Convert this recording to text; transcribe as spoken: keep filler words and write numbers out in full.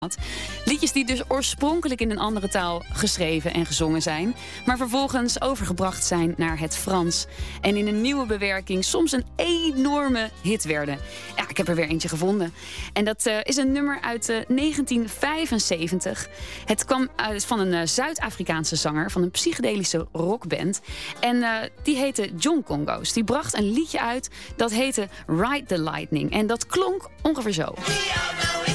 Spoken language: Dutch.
Liedjes die dus oorspronkelijk in een andere taal geschreven en gezongen zijn, maar vervolgens overgebracht zijn naar het Frans. En in een nieuwe bewerking soms een enorme hit werden. Ja, ik heb er weer eentje gevonden. En dat uh, is een nummer uit uh, negentien vijfenzeventig. Het kwam uit van een uh, Zuid-Afrikaanse zanger van een psychedelische rockband. En uh, die heette John Congo's. Die bracht een liedje uit dat heette Ride the Lightning. En dat klonk ongeveer zo.